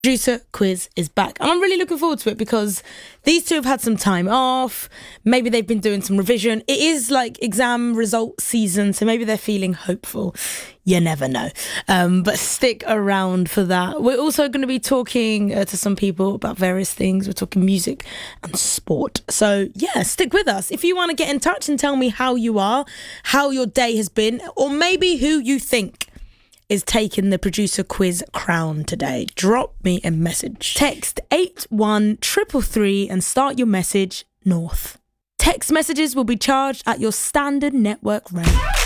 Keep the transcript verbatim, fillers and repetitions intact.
Producer quiz is back, and I'm really looking forward to it because these two have had some time off. Maybe they've been doing some revision. It is like exam result season, so maybe they're feeling hopeful. You never know. Um, but stick around for that. We're also going to be talking uh, to some people about various things. We're talking music and sport. So yeah, stick with us. If you want to get in touch and tell me how you are, how your day has been, or maybe who you think is taking the producer quiz crown today, drop me a message. Text eight one three three three and start your message north. Text messages will be charged at your standard network rate.